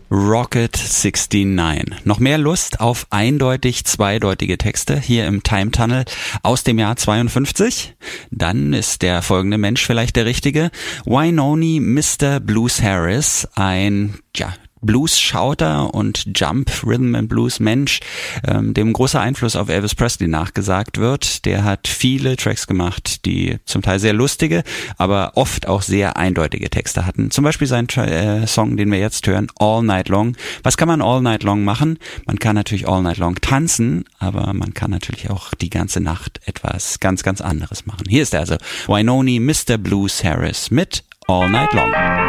Rocket 69. Noch mehr Lust auf eindeutig zweideutige Texte hier im Time Tunnel aus dem Jahr 52? Dann ist der folgende Mensch vielleicht der richtige. Wynonie Mr. Blues Harris, ein Blues-Schauter und Jump-Rhythm-and-Blues-Mensch, dem großer Einfluss auf Elvis Presley nachgesagt wird. Der hat viele Tracks gemacht, die zum Teil sehr lustige, aber oft auch sehr eindeutige Texte hatten. Zum Beispiel sein Song, den wir jetzt hören, All Night Long. Was kann man All Night Long machen? Man kann natürlich All Night Long tanzen, aber man kann natürlich auch die ganze Nacht etwas ganz, ganz anderes machen. Hier ist er also, Wynonie Mr. Blues Harris mit All Night Long.